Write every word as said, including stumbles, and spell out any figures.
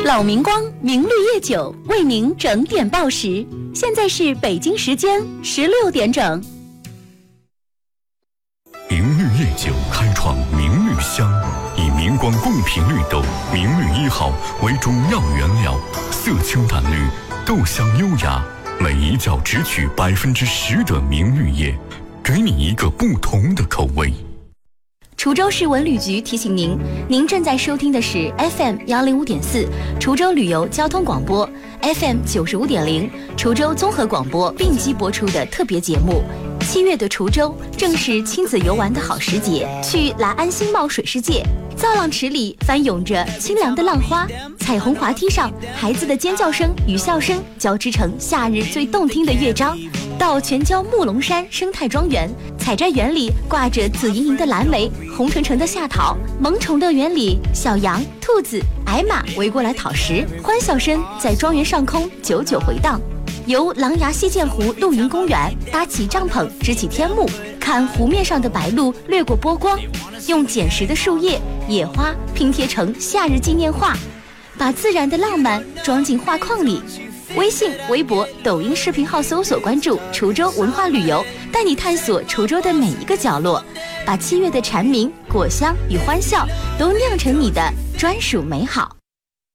老明光明绿叶酒为您整点报时，现在是北京时间十六点整。 明绿叶酒开创明绿香，以明光贡品绿豆明绿一号为中药原料，色清淡绿，豆香优雅，每一角只取百分之十的明绿叶，给你一个不同的口味。 滁州市文旅局提醒您，您正在收听的是 F M 幺零五点四滁州旅游交通广播 ，F M 九十五点零滁州综合广播并机播出的特别节目。七月的滁州正是亲子游玩的好时节，去来安新茂水世界，造浪池里翻涌着清凉的浪花，彩虹滑梯上孩子的尖叫声与笑声交织成夏日最动听的乐章。到全椒木龙山生态庄园，采摘园里挂着紫莹莹的蓝莓，红橙橙的夏桃，萌宠乐园里小羊、兔子、矮马围过来讨食，欢笑声在庄园上空久久回荡。游狼牙溪涧湖露营公园，搭起帐篷支起天幕，看湖面上的白鹭掠过波光，用捡拾的树叶、野花拼贴成夏日纪念画，把自然的浪漫装进画框里。微信、微博、抖音视频号搜索关注滁州文化旅游，带你探索滁州的每一个角落，把七月的蝉鸣、果香与欢笑都酿成你的专属美好。